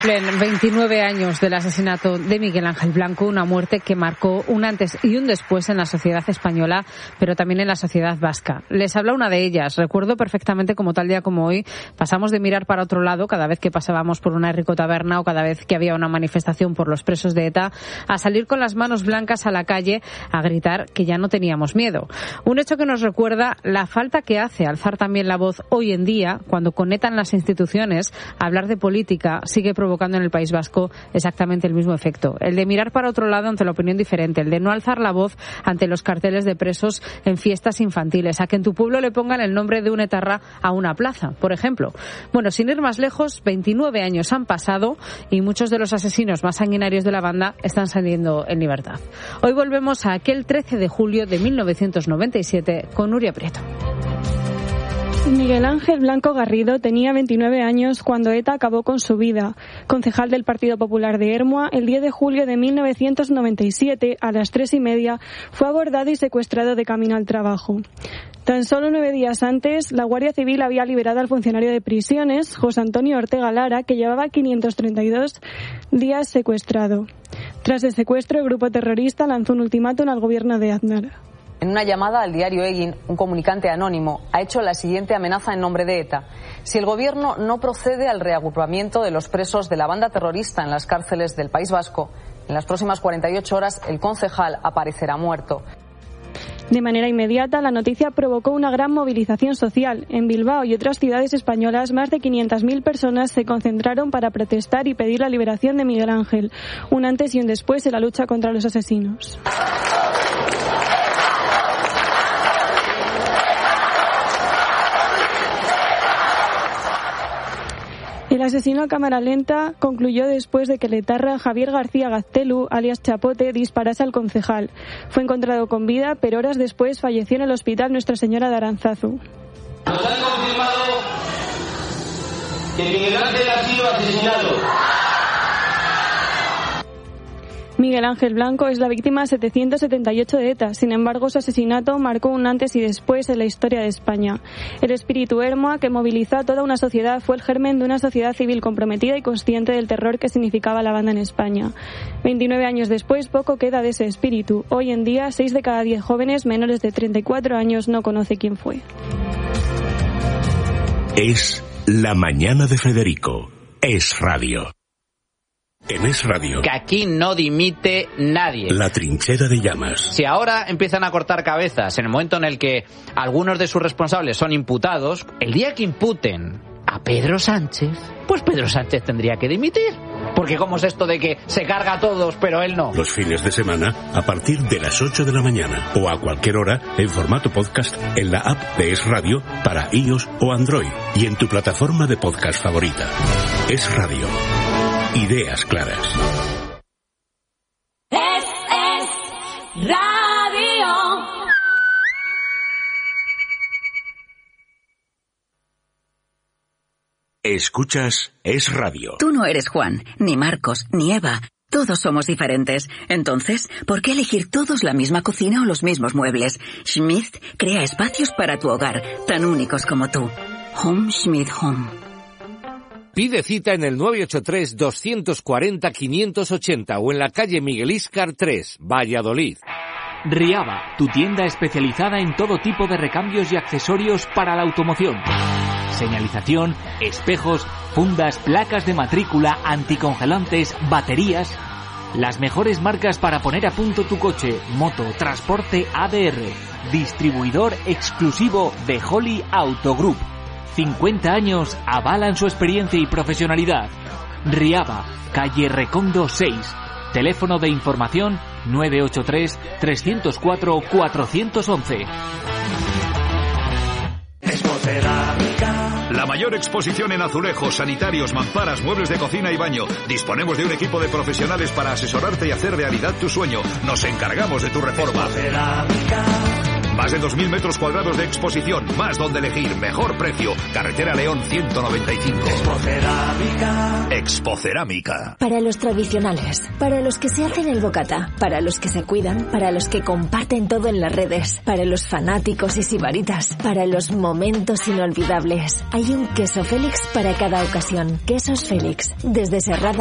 En 29 años del asesinato de Miguel Ángel Blanco, una muerte que marcó un antes y un después en la sociedad española, pero también en la sociedad vasca. Les habla una de ellas. Recuerdo perfectamente como tal día como hoy pasamos de mirar para otro lado cada vez que pasábamos por una Herrico Taberna o cada vez que había una manifestación por los presos de ETA, a salir con las manos blancas a la calle a gritar que ya no teníamos miedo. Un hecho que nos recuerda la falta que hace alzar también la voz hoy en día cuando con ETA en las instituciones, hablar de política sigue provocando en el País Vasco exactamente el mismo efecto. El de mirar para otro lado ante la opinión diferente, el de no alzar la voz ante los carteles de presos en fiestas infantiles, a que en tu pueblo le pongan el nombre de un etarra a una plaza, por ejemplo. Bueno, sin ir más lejos, 29 años han pasado y muchos de los asesinos más sanguinarios de la banda están saliendo en libertad. Hoy volvemos a aquel 13 de julio de 1997 con Nuria Prieto. Miguel Ángel Blanco Garrido tenía 29 años cuando ETA acabó con su vida. Concejal del Partido Popular de Ermua, el 10 de julio de 1997, a las 3:30, fue abordado y secuestrado de camino al trabajo. Tan solo 9 días antes, la Guardia Civil había liberado al funcionario de prisiones, José Antonio Ortega Lara, que llevaba 532 días secuestrado. Tras el secuestro, el grupo terrorista lanzó un ultimátum al gobierno de Aznar. En una llamada al diario Egin, un comunicante anónimo ha hecho la siguiente amenaza en nombre de ETA. Si el gobierno no procede al reagrupamiento de los presos de la banda terrorista en las cárceles del País Vasco, en las próximas 48 horas el concejal aparecerá muerto. De manera inmediata, la noticia provocó una gran movilización social. En Bilbao y otras ciudades españolas, más de 500.000 personas se concentraron para protestar y pedir la liberación de Miguel Ángel, un antes y un después en la lucha contra los asesinos. El asesino a cámara lenta concluyó después de que el etarra Javier García Gaztelu, alias Chapote, disparase al concejal. Fue encontrado con vida, pero horas después falleció en el hospital Nuestra Señora de Arantzazu. Nos han confirmado que Miguel Ángel ha sido asesinado. Miguel Ángel Blanco es la víctima 778 de ETA. Sin embargo, su asesinato marcó un antes y después en la historia de España. El espíritu Ermua, que movilizó a toda una sociedad, fue el germen de una sociedad civil comprometida y consciente del terror que significaba la banda en España. 29 años después, poco queda de ese espíritu. Hoy en día, 6 de cada 10 jóvenes menores de 34 años no conoce quién fue. Es la mañana de Federico. Es radio. En Es Radio. Que aquí no dimite nadie. La trinchera de llamas. Si ahora empiezan a cortar cabezas en el momento en el que algunos de sus responsables son imputados, el día que imputen a Pedro Sánchez, pues Pedro Sánchez tendría que dimitir. Porque ¿cómo es esto de que se carga a todos, pero él no? Los fines de semana, a partir de las 8 de la mañana o a cualquier hora, en formato podcast, en la app de Es Radio para iOS o Android y en tu plataforma de podcast favorita. Es Radio. Ideas claras. Es Radio. Escuchas Es Radio. Tú no eres Juan, ni Marcos, ni Eva. Todos somos diferentes. Entonces, ¿por qué elegir todos la misma cocina o los mismos muebles? Schmidt crea espacios para tu hogar, tan únicos como tú. Home Schmidt Home. Pide cita en el 983-240-580 o en la calle Miguel Íscar 3, Valladolid. Riaba, tu tienda especializada en todo tipo de recambios y accesorios para la automoción. Señalización, espejos, fundas, placas de matrícula, anticongelantes, baterías. Las mejores marcas para poner a punto tu coche, moto, transporte ADR. Distribuidor exclusivo de Holly Auto Group. 50 años avalan su experiencia y profesionalidad. Riaba, calle Recondo 6. Teléfono de información 983-304-411. La mayor exposición en azulejos, sanitarios, mamparas, muebles de cocina y baño. Disponemos de un equipo de profesionales para asesorarte y hacer realidad tu sueño. Nos encargamos de tu reforma. Más de 2.000 metros cuadrados de exposición, más donde elegir, mejor precio. Carretera León 195. Expocerámica. Para los tradicionales, para los que se hacen el bocata, para los que se cuidan, para los que comparten todo en las redes, para los fanáticos y sibaritas, para los momentos inolvidables. Hay un queso Félix para cada ocasión. Quesos Félix, desde Serrada